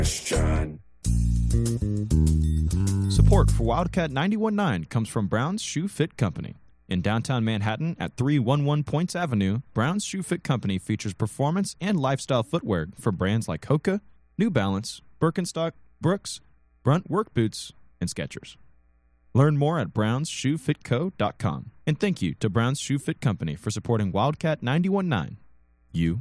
Support for Wildcat 91.9 comes from Brown's Shoe Fit Company. In downtown Manhattan at 311 Points Avenue, Brown's Shoe Fit Company features performance and lifestyle footwear for brands like Hoka, New Balance, Birkenstock, Brooks, Brunt Work Boots, and Skechers. Learn more at brownsshoefitco.com. And thank you to Brown's Shoe Fit Company for supporting Wildcat 91.9. You